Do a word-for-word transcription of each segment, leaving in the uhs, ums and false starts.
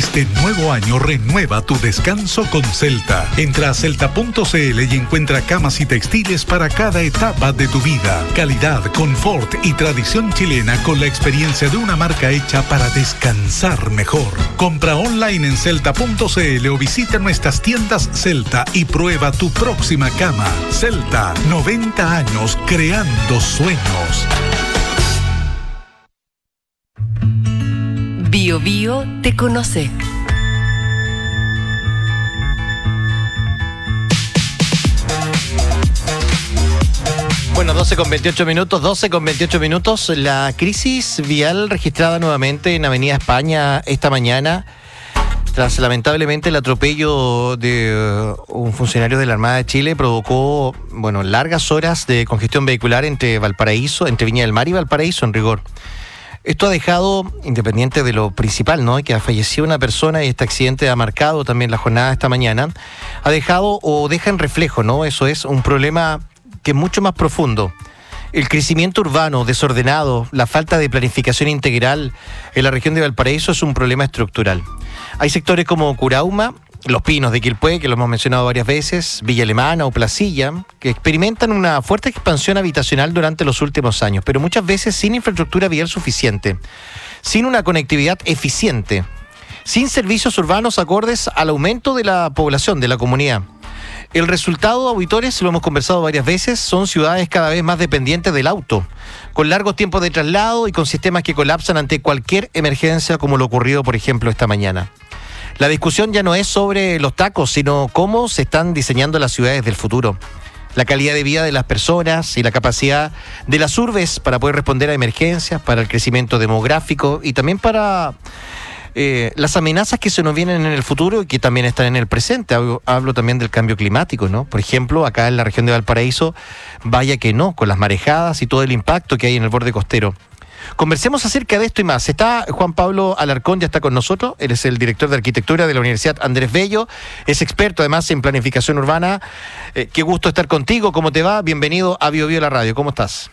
Este nuevo año renueva tu descanso con Celta. Entra a celta punto c l y encuentra camas y textiles para cada etapa de tu vida. Calidad, confort y tradición chilena con la experiencia de una marca hecha para descansar mejor. Compra online en celta punto c l o visita nuestras tiendas Celta y prueba tu próxima cama. Celta, noventa años creando sueños. Bio Bio te conoce. Bueno, doce con veintiocho minutos, doce con veintiocho minutos. La crisis vial registrada nuevamente en Avenida España esta mañana, tras lamentablemente el atropello de uh, un funcionario de la Armada de Chile, provocó, bueno, largas horas de congestión vehicular entre Valparaíso, entre Viña del Mar y Valparaíso, en rigor. Esto ha dejado, independiente de lo principal, ¿no?, que ha fallecido una persona y este accidente ha marcado también la jornada de esta mañana, ha dejado o deja en reflejo, ¿no?, eso es un problema que es mucho más profundo. El crecimiento urbano desordenado, la falta de planificación integral en la región de Valparaíso es un problema estructural. Hay sectores como Curauma, Los Pinos de Quilpué, que lo hemos mencionado varias veces, Villa Alemana o Placilla, que experimentan una fuerte expansión habitacional durante los últimos años, pero muchas veces sin infraestructura vial suficiente, sin una conectividad eficiente, sin servicios urbanos acordes al aumento de la población, de la comunidad. El resultado, auditores, lo hemos conversado varias veces, son ciudades cada vez más dependientes del auto, con largos tiempos de traslado y con sistemas que colapsan ante cualquier emergencia, como lo ocurrido, por ejemplo, esta mañana. La discusión ya no es sobre los tacos, sino cómo se están diseñando las ciudades del futuro. La calidad de vida de las personas y la capacidad de las urbes para poder responder a emergencias, para el crecimiento demográfico y también para eh, las amenazas que se nos vienen en el futuro y que también están en el presente. Hablo, hablo también del cambio climático, ¿no? Por ejemplo, acá en la región de Valparaíso, vaya que no, con las marejadas y todo el impacto que hay en el borde costero. Conversemos acerca de esto y más. Está Juan Pablo Alarcón, ya está con nosotros. Él es el director de arquitectura de la Universidad Andrés Bello. Es experto además en planificación urbana. Eh, qué gusto estar contigo. ¿Cómo te va? Bienvenido a Bio Bio la radio. ¿Cómo estás?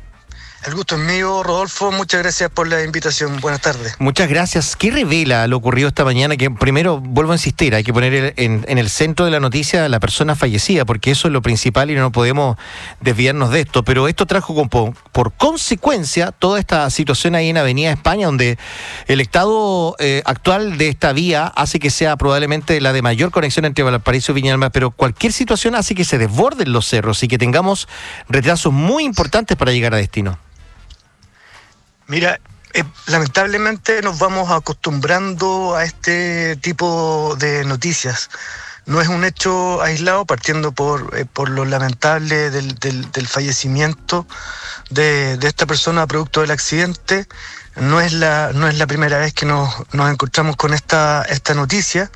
El gusto es mío, Rodolfo. Muchas gracias por la invitación. Buenas tardes. Muchas gracias. ¿Qué revela lo ocurrido esta mañana? Que primero, vuelvo a insistir, hay que poner en, en el centro de la noticia a la persona fallecida, porque eso es lo principal y no podemos desviarnos de esto. Pero esto trajo como por consecuencia toda esta situación ahí en Avenida España, donde el estado eh, actual de esta vía hace que sea probablemente la de mayor conexión entre Valparaíso y Viña del Mar, pero cualquier situación hace que se desborden los cerros y que tengamos retrasos muy importantes para llegar a destino. Mira, eh, lamentablemente nos vamos acostumbrando a este tipo de noticias. No es un hecho aislado, partiendo por, eh, por lo lamentable del, del, del fallecimiento de, de esta persona producto del accidente. No es la, no es la primera vez que nos, nos encontramos con esta, esta noticia.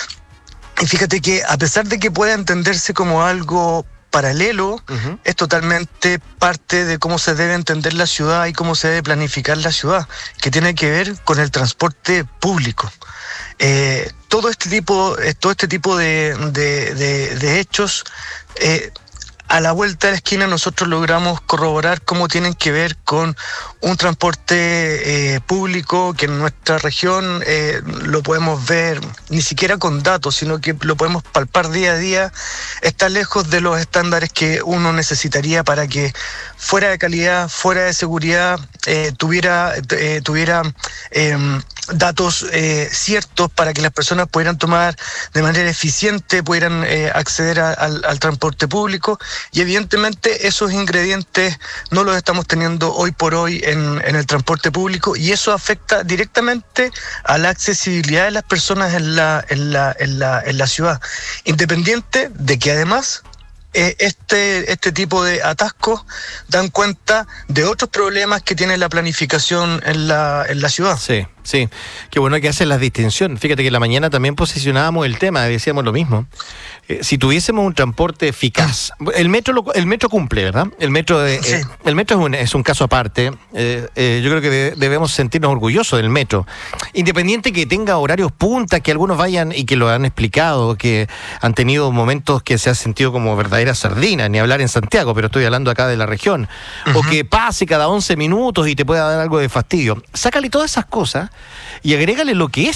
Y fíjate que a pesar de que pueda entenderse como algo paralelo, uh-huh, es totalmente parte de cómo se debe entender la ciudad y cómo se debe planificar la ciudad, que tiene que ver con el transporte público. Eh, todo este tipo, todo este tipo de, de, de, de hechos, eh, a la vuelta de la esquina nosotros logramos corroborar cómo tienen que ver con un transporte eh, público que en nuestra región eh, lo podemos ver ni siquiera con datos, sino que lo podemos palpar día a día. Está lejos de los estándares que uno necesitaría para que fuera de calidad, fuera de seguridad, eh, tuviera, eh, tuviera eh, datos eh, ciertos para que las personas pudieran tomar de manera eficiente, pudieran eh, acceder a, al, al transporte público. Y evidentemente esos ingredientes no los estamos teniendo hoy por hoy en, en el transporte público, y eso afecta directamente a la accesibilidad de las personas en la, en la, en la, en la ciudad, independiente de que además eh, este, este tipo de atascos dan cuenta de otros problemas que tiene la planificación en la, en la ciudad. Sí. Sí, qué bueno que hacen las distinciones. Fíjate que en la mañana también posicionábamos el tema, decíamos lo mismo. Eh, si tuviésemos un transporte eficaz, el metro lo, el metro cumple, ¿verdad? El metro, de, sí. eh, el metro es un, es un caso aparte. Eh, eh, yo creo que de, debemos sentirnos orgullosos del metro. Independiente que tenga horarios punta, que algunos vayan y que lo han explicado, que han tenido momentos que se han sentido como verdaderas sardinas, ni hablar en Santiago, pero estoy hablando acá de la región. Uh-huh. O que pase cada once minutos y te pueda dar algo de fastidio. Sácale todas esas cosas y agrégale lo que es